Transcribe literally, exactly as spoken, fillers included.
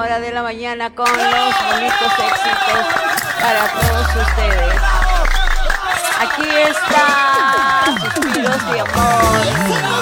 Hora de la mañana con los bonitos éxitos para todos ustedes. Aquí está Suspiros de Amor.